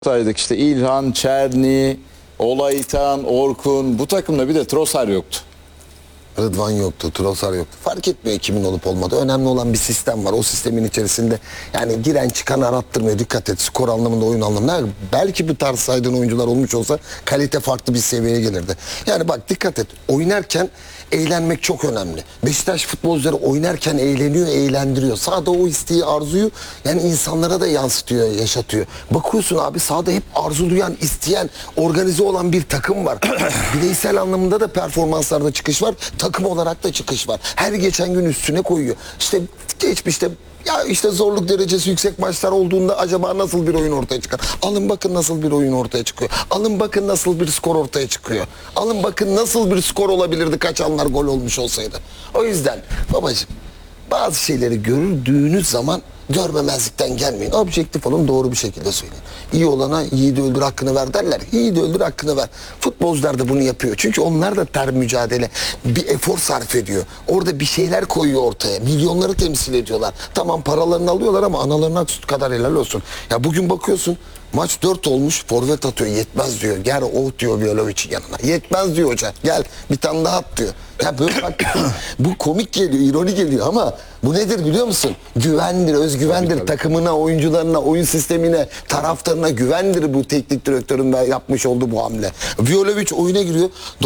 saydık işte İlhan, Çerni, Olaytan, Orkun, bu takımda bir de Trossard yoktu. Rıdvan yoktu, Trossard yoktu. Fark etmiyor kimin olup olmadığı. Önemli olan bir sistem var. O sistemin içerisinde yani giren çıkan arattırmıyor. Dikkat et, skor anlamında, oyun anlamında. Belki bu tarz saydığın oyuncular olmuş olsa kalite farklı bir seviyeye gelirdi. Yani bak dikkat et. Oynarken eğlenmek çok önemli. Beşiktaş futbolcuları oynarken eğleniyor, eğlendiriyor. Sahada o isteği, arzuyu yani insanlara da yansıtıyor, yaşatıyor. Bakıyorsun abi sahada hep arzulayan, isteyen, organize olan bir takım var. Bireysel anlamında da performanslarda çıkış var. Takım olarak da çıkış var. Her geçen gün üstüne koyuyor. İşte geçmişte ya işte zorluk derecesi yüksek maçlar olduğunda acaba nasıl bir oyun ortaya çıkar? Alın bakın nasıl bir oyun ortaya çıkıyor. Alın bakın nasıl bir skor ortaya çıkıyor. Alın bakın nasıl bir skor olabilirdi kaçanlar gol olmuş olsaydı. O yüzden babacığım bazı şeyleri gördüğünüz zaman görmemezlikten gelmeyin. Objektif olun, doğru bir şekilde söyleyin. İyi olana yiğidi öldür hakkını ver derler. Yiğidi öldür hakkını ver. Futbolcular da bunu yapıyor. Çünkü onlar da ter mücadele, bir efor sarf ediyor. Orada bir şeyler koyuyor ortaya. Milyonları temsil ediyorlar. Tamam paralarını alıyorlar ama analarına süt kadar helal olsun. Ya bugün bakıyorsun maç 4 olmuş, forvet atıyor, yetmez diyor. Gel o diyor Viyolovic'in yanına. Yetmez diyor hoca. Gel bir tane daha at diyor. Ya böyle bak bu komik geliyor, ironi geliyor ama bu nedir biliyor musun? Güvendir, özgüvendir. Tabii. Takımına, oyuncularına, oyun sistemine, taraftarına güvendir bu teknik direktörün de yapmış olduğu bu hamle. Viyolovic oyuna giriyor.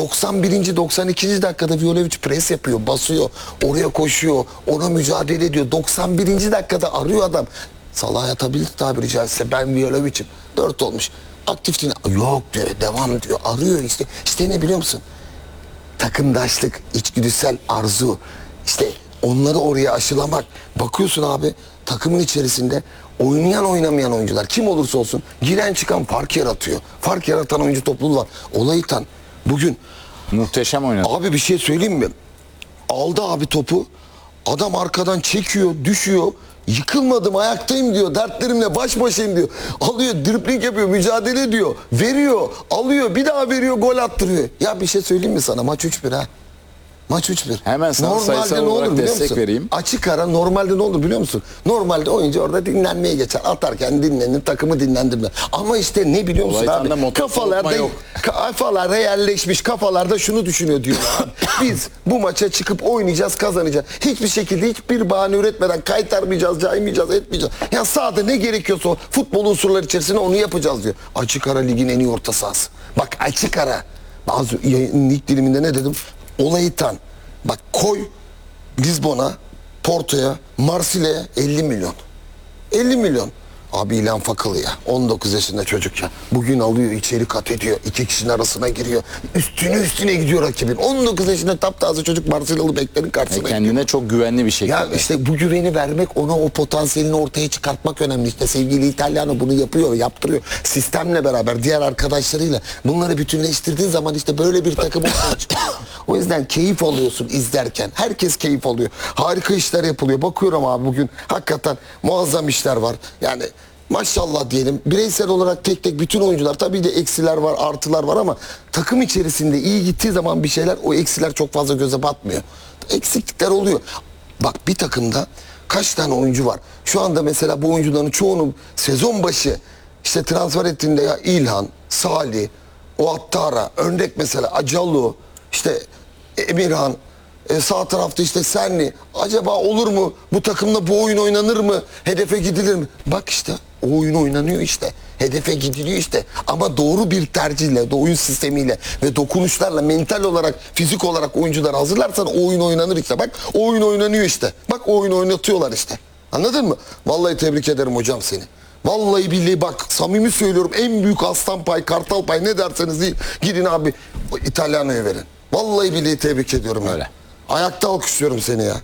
91. 92. dakikada Viyolovic pres yapıyor, basıyor, oraya koşuyor, ona mücadele ediyor. 91. dakikada arıyor adam. Salah yatabilir tabiri caizse, ben Viyolovic'im. 4 olmuş. Aktif yok diyor, devam diyor, arıyor işte. İşte ne biliyor musun? Takımdaşlık, içgüdüsel arzu, işte onları oraya aşılamak. Bakıyorsun abi takımın içerisinde oynayan oynamayan oyuncular kim olursa olsun giren çıkan fark yaratıyor. Fark yaratan oyuncu topluluğu var. Olaytan bugün Muhteşem oynadı. abi bir şey söyleyeyim mi? Aldı abi topu. Adam arkadan çekiyor, düşüyor. Yıkılmadım, ayaktayım diyor. Dertlerimle baş başayım diyor. Alıyor, dribling yapıyor, mücadele ediyor. Veriyor, alıyor, bir daha veriyor, gol attırıyor. Ya bir şey söyleyeyim mi sana? Maç 3-1 ha. Maç 3-1. Hemen sana sayısal olarak destek vereyim. Açık ara normalde ne olur biliyor musun? Normalde oyuncu orada dinlenmeye geçer. Atarken dinlenir, takımı dinlendirme. Ama işte ne biliyor musun abi? Kafalarda yerleşmiş, kafalarda şunu düşünüyor diyorlar abi. Biz bu maça çıkıp oynayacağız, kazanacağız. Hiçbir şekilde hiçbir bahane üretmeden kaytarmayacağız, caymayacağız, etmeyeceğiz. Yani sahada ne gerekiyorsa o futbol unsurları içerisinde onu yapacağız diyor. Açık ara ligin en iyi orta sahası. Bak açık ara. Bazı lig diliminde ne dedim? Olaytan. Bak koy Lizbon'a, Porto'ya, Marsilya'ya 50 milyon. 50 milyon. Abi İlhan Fakılı ya. 19 yaşında çocuk ya. Bugün alıyor, içeri kat ediyor. 2 kişinin arasına giriyor. Üstüne gidiyor rakibin. 19 yaşında taptaze çocuk Marsilyalı beklerin karşısına kendine gidiyor. çok güvenli bir şekilde. Ya işte bu güveni vermek, ona o potansiyelini ortaya çıkartmak önemli. İşte sevgili İtalyanı bunu yapıyor, yaptırıyor. Sistemle beraber, diğer arkadaşlarıyla bunları bütünleştirdiğin zaman işte böyle bir takım ortaya çıkıyor. O yüzden keyif alıyorsun izlerken. Herkes keyif alıyor. Harika işler yapılıyor. Bakıyorum abi bugün hakikaten muazzam işler var. Yani maşallah diyelim. Bireysel olarak tek tek bütün oyuncular, tabii de eksiler var, artılar var ama takım içerisinde iyi gittiği zaman bir şeyler, o eksiler çok fazla göze batmıyor. Eksiklikler oluyor. Bak bir takımda kaç tane oyuncu var? Şu anda mesela bu oyuncuların çoğunu sezon başı işte transfer ettiğinde ya İlhan, Salih, o Attara, örnek mesela Acallo, işte Emirhan, sağ tarafta işte Senli. Acaba olur mu? Bu takımda bu oyun oynanır mı? Hedefe gidilir mi? Bak işte o oyun oynanıyor işte. Hedefe gidiliyor işte. Ama doğru bir tercihle, oyun sistemiyle ve dokunuşlarla mental olarak, fizik olarak oyuncular hazırlarsan o oyun oynanır işte. Bak o oyun oynanıyor işte. Bak o oyunu oynatıyorlar işte. Anladın mı? Vallahi tebrik ederim hocam seni. Vallahi billahi bak samimi söylüyorum, en büyük aslan pay, kartal pay ne derseniz değil. Gidin abi İtalyana'ya verin. Vallahi billahi tebrik ediyorum. Öyle. Ayakta alkışlıyorum seni ya.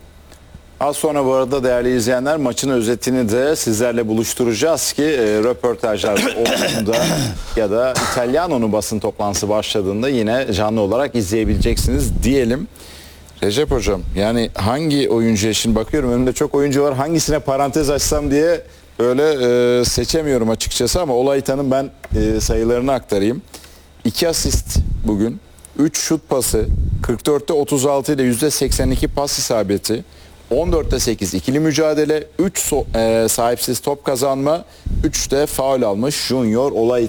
Az sonra bu arada değerli izleyenler maçın özetini de sizlerle buluşturacağız ki röportajlar olduğunda ya da İtalyano'nun basın toplantısı başladığında yine canlı olarak izleyebileceksiniz diyelim. Recep Hocam yani hangi oyuncuya, şimdi bakıyorum önümde çok oyuncu var, hangisine parantez açsam diye öyle seçemiyorum açıkçası ama Olaytan'ın ben sayılarını aktarayım. 2 asist bugün, 3 şut pası, 44'te 36 ile %82 pas isabeti, 14'te 8 ikili mücadele, 3 sahipsiz top kazanma, 3 de faul almış Junior olay